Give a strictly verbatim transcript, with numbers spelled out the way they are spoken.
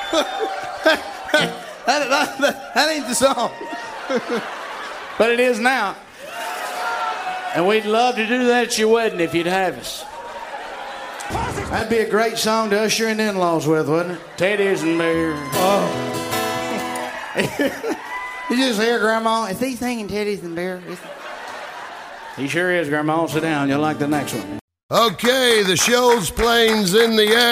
that, that, that, that ain't the song. But it is now. And we'd love to do that at your wedding if you'd have us. That'd be a great song to usher in the in-laws with, wouldn't it? Teddy's and beer. Oh. You just hear Grandma, is he singing Teddy's and beer? He sure is, Grandma. Sit down. You'll like the next one. Okay, the show's planes in the air.